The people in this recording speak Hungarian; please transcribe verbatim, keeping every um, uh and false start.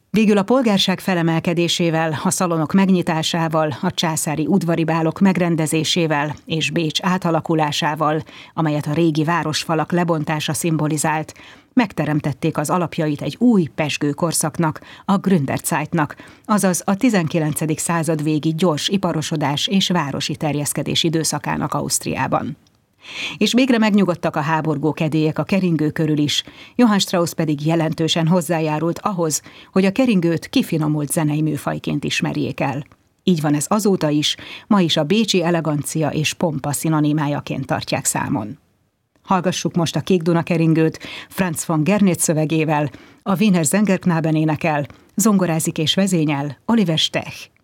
Végül a polgárság felemelkedésével, a szalonok megnyitásával, a császári udvari bálok megrendezésével és Bécs átalakulásával, amelyet a régi városfalak lebontása szimbolizált, megteremtették az alapjait egy új pezsgő korszaknak, a Gründerzeitnak, azaz a tizenkilencedik század végi gyors iparosodás és városi terjeszkedés időszakának Ausztriában. És végre megnyugodtak a háborgó kedélyek a keringő körül is, Johann Strauss pedig jelentősen hozzájárult ahhoz, hogy a keringőt kifinomult zenei műfajként ismerjék el. Így van ez azóta is, ma is a bécsi elegancia és pompa szinonimájaként tartják számon. Hallgassuk most a Kék Duna keringőt Franz von Gernitz szövegével, a Wiener Sängerknaben énekel, zongorázik és vezényel Oliver Stech.